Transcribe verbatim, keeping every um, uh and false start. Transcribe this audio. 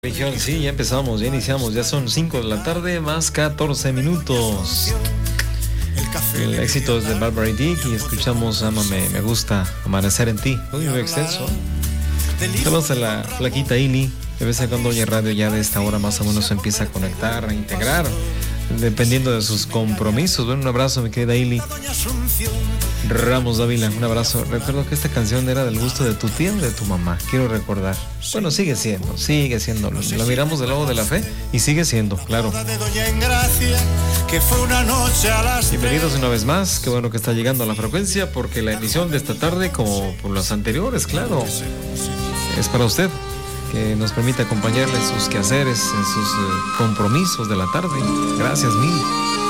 Religión, sí, ya empezamos, ya iniciamos, ya son cinco de la tarde más catorce minutos. El éxito es de Barbara Dick y escuchamos Ámame, me gusta, Amanecer en ti. Muy, muy extenso. Saludos a la flaquita Ili. De vez en cuando oye radio ya de esta hora más o menos se empieza a conectar, a integrar, dependiendo de sus compromisos. Bueno, un abrazo, mi querida Ili. Ramos Dávila, un abrazo. Recuerdo que esta canción era del gusto de tu tía o de tu mamá, quiero recordar. Bueno, sigue siendo, sigue siendo. La miramos del lado de la fe y sigue siendo, claro. Bienvenidos una vez más, qué bueno que está llegando a la frecuencia, porque la emisión de esta tarde, como por las anteriores, claro, es para usted, que nos permite acompañarle en sus quehaceres, en sus eh, compromisos de la tarde. Gracias mil.